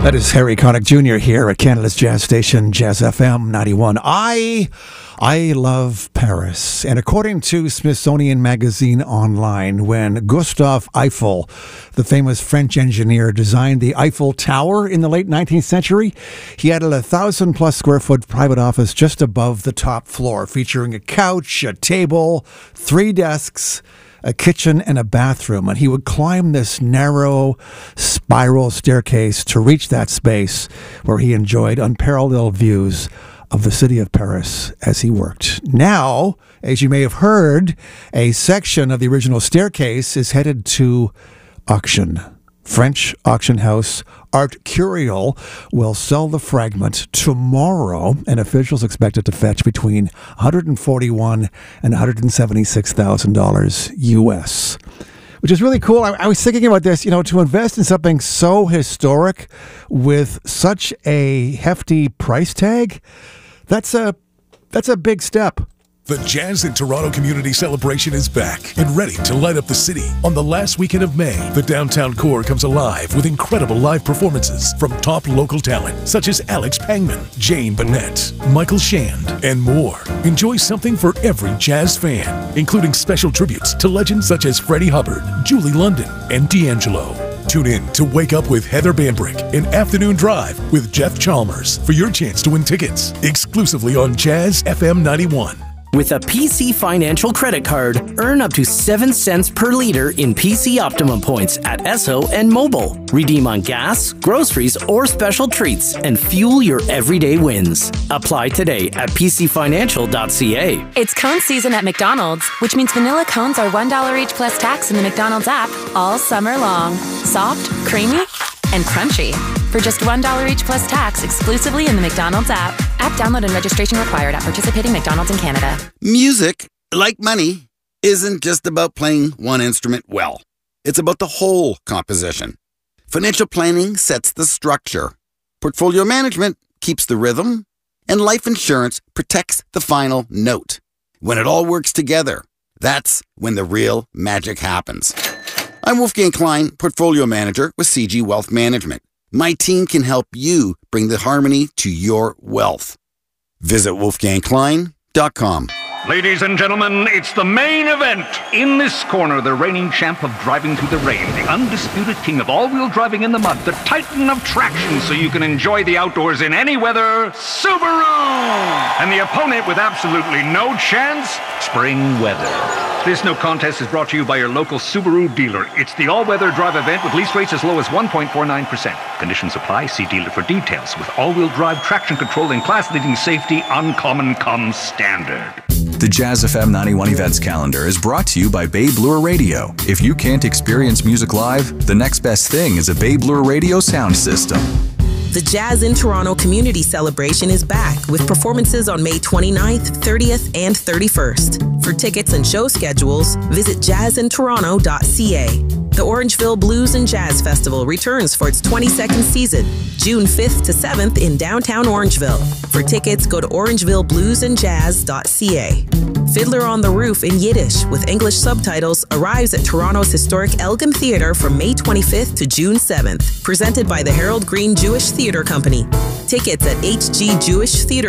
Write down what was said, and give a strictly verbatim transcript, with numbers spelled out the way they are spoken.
That is Harry Connick Junior here at Canada's Jazz Station, Jazz F M ninety-one. I, I love Paris. And according to Smithsonian Magazine Online, when Gustave Eiffel, the famous French engineer, designed the Eiffel Tower in the late nineteenth century, he added a thousand plus square foot private office just above the top floor, featuring a couch, a table, three desks, a kitchen, and a bathroom. And he would climb this narrow spiral staircase to reach that space where he enjoyed unparalleled views of the city of Paris as he worked. Now, as you may have heard, a section of the original staircase is headed to auction. French auction house Art Curial will sell the fragment tomorrow, and officials expect it to fetch between one hundred forty-one thousand dollars and one hundred seventy-six thousand dollars U S, which is really cool. I, I was thinking about this, you know, to invest in something so historic with such a hefty price tag, that's a that's a big step. The Jazz in Toronto Community Celebration is back and ready to light up the city. On the last weekend of May, the downtown core comes alive with incredible live performances from top local talent such as Alex Pangman, Jane Bennett, Michael Shand, and more. Enjoy something for every jazz fan, including special tributes to legends such as Freddie Hubbard, Julie London, and D'Angelo. Tune in to Wake Up with Heather Bambrick and Afternoon Drive with Jeff Chalmers for your chance to win tickets exclusively on Jazz F M ninety-one. With a P C Financial credit card, earn up to seven cents per liter in P C Optimum points at Esso and Mobile. Redeem on gas, groceries, or special treats and fuel your everyday wins. Apply today at p c financial dot c a. It's cone season at McDonald's, which means vanilla cones are one dollar each plus tax in the McDonald's app all summer long. Soft, creamy, and crunchy. For just one dollar each plus tax exclusively in the McDonald's app. App download and registration required at participating McDonald's in Canada. Music, like money, isn't just about playing one instrument well. It's about the whole composition. Financial planning sets the structure. Portfolio management keeps the rhythm. And life insurance protects the final note. When it all works together, that's when the real magic happens. I'm Wolfgang Klein, Portfolio Manager with C G Wealth Management. My team can help you bring the harmony to your wealth. Visit wolfgang klein dot com. Ladies and gentlemen, it's the main event. In this corner, the reigning champ of driving through the rain, the undisputed king of all-wheel driving in the mud, the titan of traction so you can enjoy the outdoors in any weather, Subaru! And the opponent with absolutely no chance, spring weather. This no contest is brought to you by your local Subaru dealer. It's the all-weather drive event with lease rates as low as one point four nine percent. Conditions apply. See dealer for details. With all-wheel drive, traction control, and class-leading safety, uncommon comes standard. The Jazz F M ninety-one events calendar is brought to you by Babe Lure Radio. If you can't experience music live, the next best thing is a Babe Lure Radio sound system. The Jazz in Toronto Community Celebration is back with performances on May twenty-ninth, thirtieth, and thirty-first. For tickets and show schedules, visit jazz in toronto dot c a. The Orangeville Blues and Jazz Festival returns for its twenty-second season, June fifth to seventh in downtown Orangeville. For tickets, go to orangeville blues and jazz dot c a. Fiddler on the Roof in Yiddish with English subtitles arrives at Toronto's historic Elgin Theatre from May twenty-fifth to June seventh, presented by the Harold Green Jewish Theatre Company. Tickets at h g jewish theatre